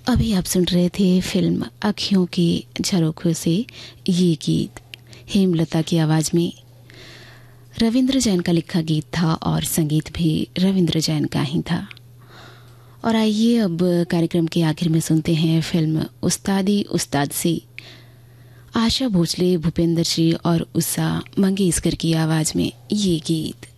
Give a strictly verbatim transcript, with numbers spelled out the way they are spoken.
अभी आप सुन रहे थे फिल्म अखियों की झरोखों से ये गीत हेमलता की आवाज़ में। रविंद्र जैन का लिखा गीत था और संगीत भी रविंद्र जैन का ही था। और आइए अब कार्यक्रम के आखिर में सुनते हैं फिल्म उस्तादी उस्ताद से आशा भोसले, भूपेंद्र श्री और उषा मंगेशकर की आवाज़ में ये गीत।